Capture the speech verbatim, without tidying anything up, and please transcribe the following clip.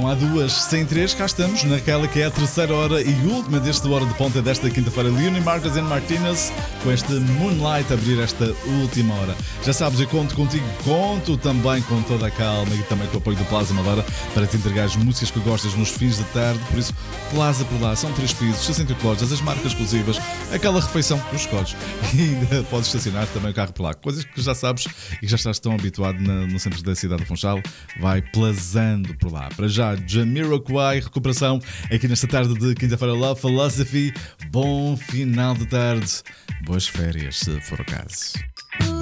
há duas sem três, cá estamos naquela que é a terceira hora e última deste Hora de Ponta desta quinta-feira. Leonie Marques and Martinez com este Moonlight a abrir esta última hora. Já sabes, eu conto contigo, conto também com toda a calma e também com o apoio do Plaza Madeira para te entregar as músicas que gostas nos fins de tarde. Por isso, Plaza por lá, são três pisos, sessenta e oito lojas, as marcas exclusivas, aquela refeição que tu escolhes. E ainda podes estacionar também o carro por lá. Coisas que já sabes e que já estás tão habituado na, no centro da cidade do Funchal. Vai plazando por lá. Para já, Jamiroquai, recuperação aqui nesta tarde de quinta-feira. Love Philosophy. Bom final de tarde. Boas férias, se for o caso.